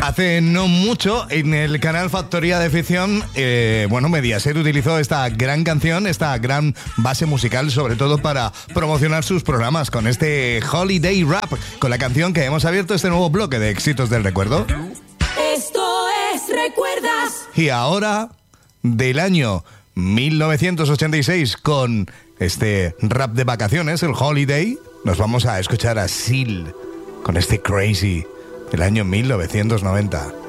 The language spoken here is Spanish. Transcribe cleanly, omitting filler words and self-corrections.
Hace no mucho en el canal Factoría de Ficción, Mediaset utilizó esta gran canción, esta gran base musical, sobre todo para promocionar sus programas con este Holiday Rap, con la canción que hemos abierto este nuevo bloque de éxitos del recuerdo. Esto es ¿Recuerdas? Y ahora, del año 1986, con este rap de vacaciones, el Holiday, nos vamos a escuchar a Seal con este Crazy del año 1990.